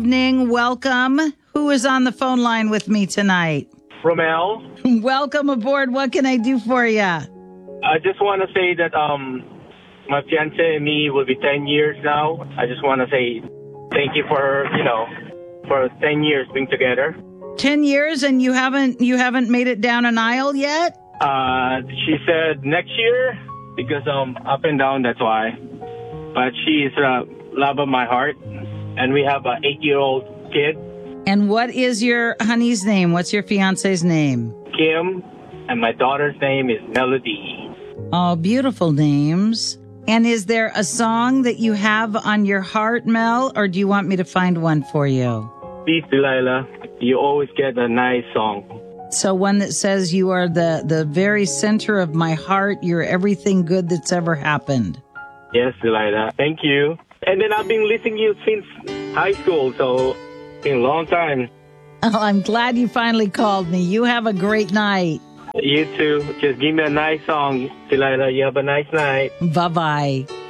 Evening, welcome. Who is on the phone line with me tonight? Romel, Welcome aboard. What can I do for you? I just want to say that my fiance and me will be 10 years now. I just want to say thank you for, for 10 years being together. 10 years and you haven't made it down an aisle yet? She said next year because up and down, that's why. But she is love of my heart, and we have an 8-year-old kid. And what is your honey's name? What's your fiance's name? Kim, and my daughter's name is Melody. Oh, beautiful names. And is there a song that you have on your heart, Mel, or do you want me to find one for you? Please, Delilah, you always get a nice song. So one that says you are the very center of my heart. You're everything good that's ever happened. Yes, Delilah. Thank you. And then I've been listening to you since high school, so it's been a long time. Oh, I'm glad you finally called me. You have a great night. You too. Just give me a nice song, Delilah. You have a nice night. Bye-bye.